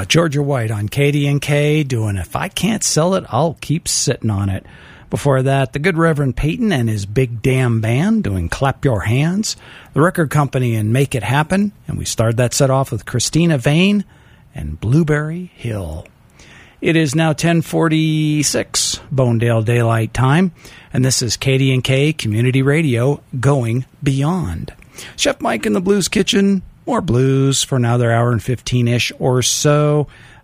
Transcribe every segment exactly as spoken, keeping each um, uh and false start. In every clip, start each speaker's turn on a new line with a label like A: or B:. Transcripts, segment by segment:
A: Georgia White on K D and K doing If I Can't Sell It, I'll Keep Sitting on It. Before that, the good Reverend Peyton and his Big Damn Band doing Clap Your Hands. The Record Company and Make It Happen. And we started that set off with Christina Vane and Blueberry Hill. It is now ten forty-six Bonedale Daylight Time, and this is K D and K Community Radio Going Beyond. Chef Mike in the Blues Kitchen. More blues for another hour and fifteen-ish or so.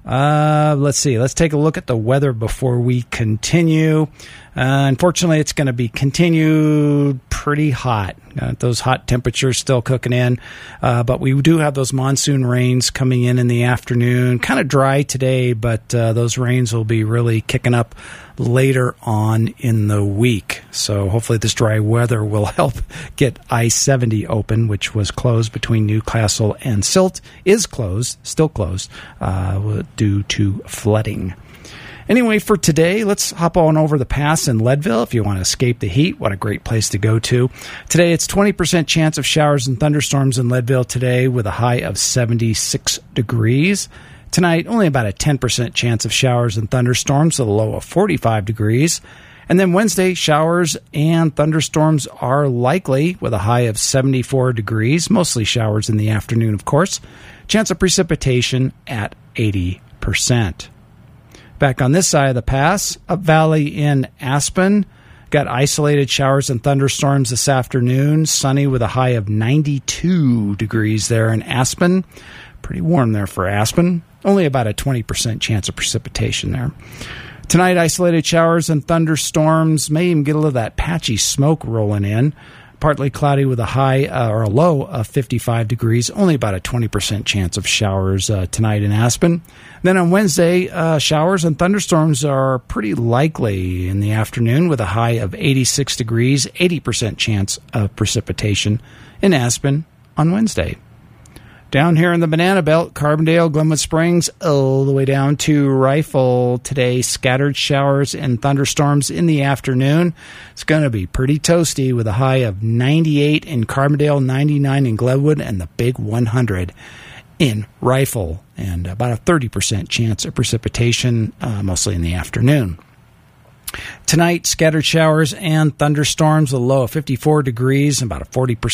A: Uh, let's see. Let's take a look at the weather before we continue. Uh, unfortunately, it's going to be continued pretty hot. Uh, those hot temperatures still cooking in. Uh, but we do have those monsoon rains coming in in the afternoon. Kind of dry today, but uh, those rains will be really kicking up later on in the week. So hopefully this dry weather will help get I seventy open, which was closed between Newcastle and Silt. Is closed, still closed, uh, due to flooding. Anyway, for today, let's hop on over the pass in Leadville if you want to escape the heat. What a great place to go to. Today, it's twenty percent chance of showers and thunderstorms in Leadville today with a high of seventy-six degrees. Tonight, only about a ten percent chance of showers and thunderstorms with a low of forty-five degrees. And then Wednesday, showers and thunderstorms are likely with a high of seventy-four degrees. Mostly showers in the afternoon, of course. Chance of precipitation at eighty percent. Back on this side of the pass, Up Valley in Aspen, got isolated showers and thunderstorms this afternoon. Sunny with a high of ninety-two degrees there in Aspen. Pretty warm there for Aspen. Only about a twenty percent chance of precipitation there. Tonight, isolated showers and thunderstorms. May even get a little of that patchy smoke rolling in. Partly cloudy with a high uh, or a low of fifty-five degrees. Only about a twenty percent chance of showers uh, tonight in Aspen. Then on Wednesday, uh, showers and thunderstorms are pretty likely in the afternoon with a high of eighty-six degrees. eighty percent chance of precipitation in Aspen on Wednesday. Down here in the Banana Belt, Carbondale, Glenwood Springs, all the way down to Rifle. Today, scattered showers and thunderstorms in the afternoon. It's going to be pretty toasty with a high of ninety-eight in Carbondale, ninety-nine in Glenwood, and the big one hundred in Rifle. And about a thirty percent chance of precipitation, uh, mostly in the afternoon. Tonight, scattered showers and thunderstorms with a low of fifty-four degrees and about a forty percent